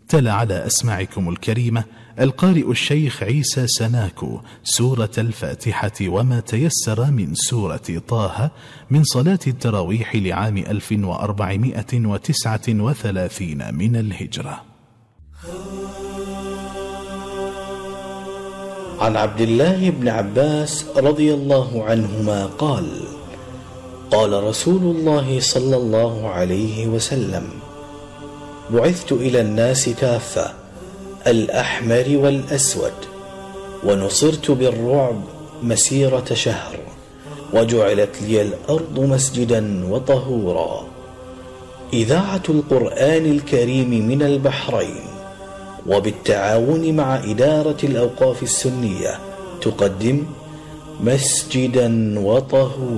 تلا على أسماعكم الكريمة القارئ الشيخ عيسى سناكو سورة الفاتحة وما تيسر من سورة طه من صلاة التراويح لعام 1439 من الهجرة. عن عبد الله بن عباس رضي الله عنهما قال: قال رسول الله صلى الله عليه وسلم: بعثت إلى الناس كافة، الأحمر والأسود، ونصرت بالرعب مسيرة شهر، وجعلت لي الأرض مسجدا وطهورا. إذاعة القرآن الكريم من البحرين وبالتعاون مع إدارة الأوقاف السنية تقدم مسجدا وطهورا.